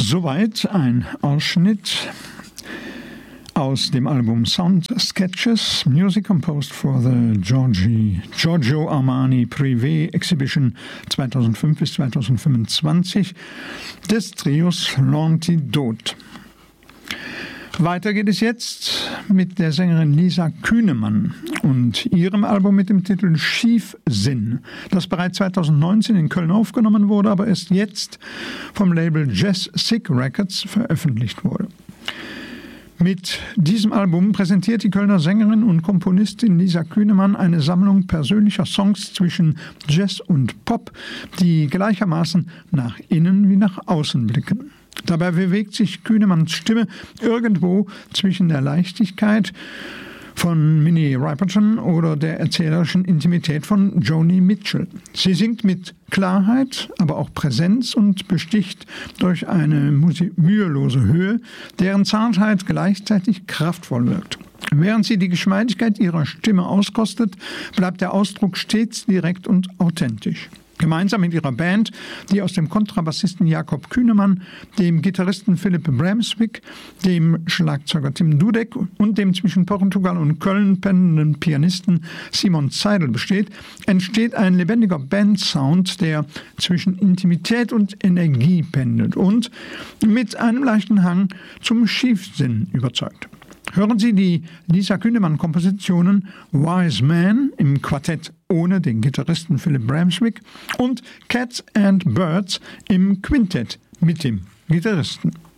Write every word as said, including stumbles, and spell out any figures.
Soweit ein Ausschnitt aus dem Album Sound Sketches, Music Composed for the Giorgi, Giorgio Armani Privé Exhibition zweitausendfünf bis zweitausendfünfundzwanzig des Trios L'Antidote. Weiter geht es jetzt mit der Sängerin Lisa Kühnemann und ihrem Album mit dem Titel Schiefsinn, das bereits zweitausendneunzehn in Köln aufgenommen wurde, aber erst jetzt vom Label Jazz Sick Records veröffentlicht wurde. Mit diesem Album präsentiert die Kölner Sängerin und Komponistin Lisa Kühnemann eine Sammlung persönlicher Songs zwischen Jazz und Pop, die gleichermaßen nach innen wie nach außen blicken. Dabei bewegt sich Kühnemanns Stimme irgendwo zwischen der Leichtigkeit von Minnie Riperton oder der erzählerischen Intimität von Joni Mitchell. Sie singt mit Klarheit, aber auch Präsenz und besticht durch eine mühelose Höhe, deren Zartheit gleichzeitig kraftvoll wirkt. Während sie die Geschmeidigkeit ihrer Stimme auskostet, bleibt der Ausdruck stets direkt und authentisch. Gemeinsam mit ihrer Band, die aus dem Kontrabassisten Jakob Kühnemann, dem Gitarristen Philipp Bramswick, dem Schlagzeuger Tim Dudek und dem zwischen Portugal und Köln pendelnden Pianisten Simon Zeidel besteht, entsteht ein lebendiger Bandsound, der zwischen Intimität und Energie pendelt und mit einem leichten Hang zum Schiefsinn überzeugt. Hören Sie die Lisa Kühnemann-Kompositionen Wise Man im Quartett ohne den Gitarristen Philipp Bramswick und Cats and Birds im Quintett mit dem Gitarristen.